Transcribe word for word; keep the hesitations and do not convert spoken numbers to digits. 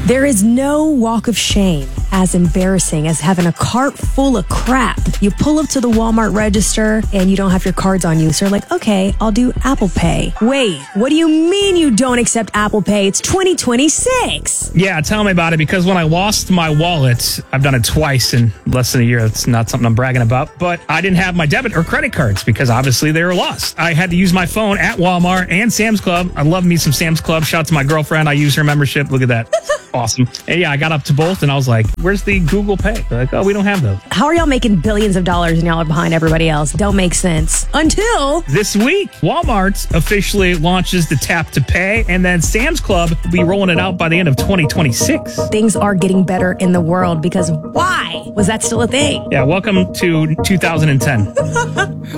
There is no walk of shame as embarrassing as having a cart full of crap. You pull up to the Walmart register and you don't have your cards on you. So you're like, okay, I'll do Apple Pay. Wait, what do you mean you don't accept Apple Pay? It's twenty twenty-six. Yeah, tell me about it, because when I lost my wallet, I've done it twice in less than a year. It's not something I'm bragging about, but I didn't have my debit or credit cards because obviously they were lost. I had to use my phone at Walmart and Sam's Club. I love me some Sam's Club. Shout out to my girlfriend. I use her membership. Look at that. Awesome. And yeah, I got up to both and I was like, where's the Google Pay? They're like, oh, we don't have those. How are y'all making billions of dollars and y'all are behind everybody else? Don't make sense. Until this week, Walmart officially launches the Tap to Pay, and then Sam's Club will be rolling it out by the end of twenty twenty-six. Things are getting better in the world, because why was that still a thing? Yeah, welcome to two thousand ten.